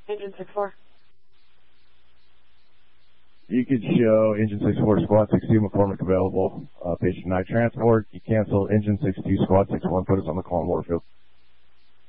Engine 6-4. You could show Engine 6-4, Squad 6-2, McCormick available, patient 9 transport. You cancel Engine 6-2, Squad 6-1, put us on the call in Warfield.